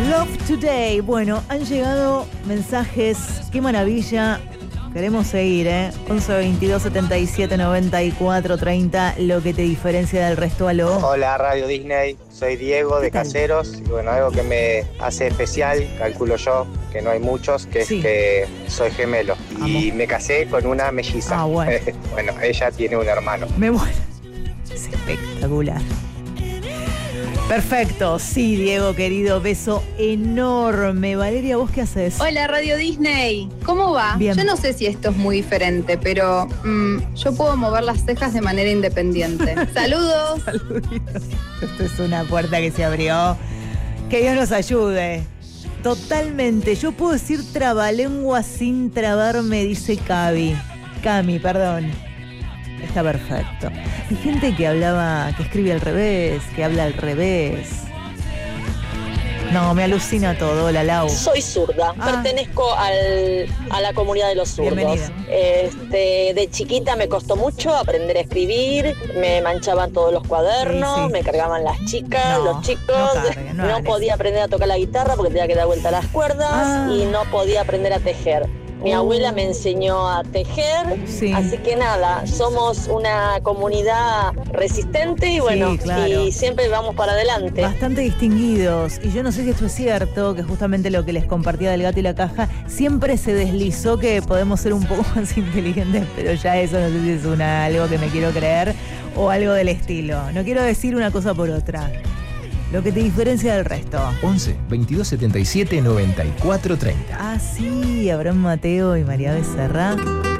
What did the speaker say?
Love Today. Bueno, han llegado mensajes. Qué maravilla. Queremos seguir, 11 22 77 94 30. Lo que te diferencia del resto. Aló. Hola, Radio Disney. Soy Diego de Caseros. Y bueno, algo que me hace especial, calculo yo, que no hay muchos, que Sí. es que soy gemelo. Y Amo. me casé con una melliza. Ah, bueno. Bueno, ella tiene un hermano. Me muero. Es espectacular. Perfecto. Sí, Diego, querido. Beso enorme. Valeria, ¿vos qué haces? Hola Radio Disney, ¿cómo va? Bien. Yo no sé si esto es muy diferente, pero yo puedo mover las cejas de manera independiente. Saludos. Saluditos. Esto es una puerta que se abrió. Que Dios nos ayude. Totalmente. Yo puedo decir trabalengua sin trabarme, dice Cami, perdón. Está perfecto. Hay gente que escribe al revés, que habla al revés. No, me alucina todo. Hola, Lau. Soy zurda, pertenezco a la comunidad de los zurdos. Bienvenida. De chiquita me costó mucho aprender a escribir, me manchaban todos los cuadernos, Sí, sí. me cargaban las chicas, No, los chicos, no carguen, no no hagan podía aprender a tocar la guitarra porque tenía que dar vuelta a las cuerdas y no podía aprender a tejer. Mi abuela me enseñó a tejer, Sí. así que nada, somos una comunidad resistente y bueno, claro. y siempre vamos para adelante. Bastante distinguidos. Y yo no sé si esto es cierto, que justamente lo que les compartía del gato y la caja, siempre se deslizó que podemos ser un poco más inteligentes, pero ya eso no sé si es algo que me quiero creer o algo del estilo. No quiero decir una cosa por otra. Lo que te diferencia del resto. 11 22 77 94 30. Ah, sí, Abraham Mateo y María Becerra.